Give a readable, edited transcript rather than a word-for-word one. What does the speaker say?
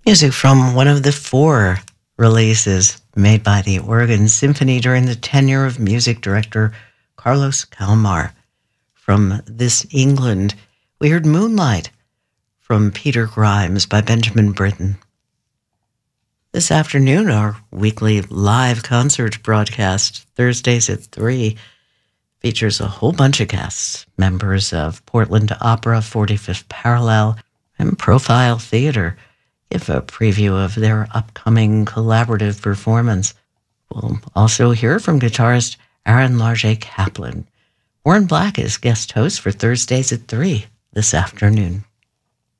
Music from one of the 4 releases made by the Oregon Symphony during the tenure of music director Carlos Kalmar. From This England, we heard Moonlight from Peter Grimes by Benjamin Britten. This afternoon, our weekly live concert broadcast, Thursdays at 3, features a whole bunch of guests, members of Portland Opera 45th Parallel and Profile Theater. Give a preview of their upcoming collaborative performance. We'll also hear from guitarist Aaron Larget Kaplan. Warren Black is guest host for Thursdays at 3 this afternoon.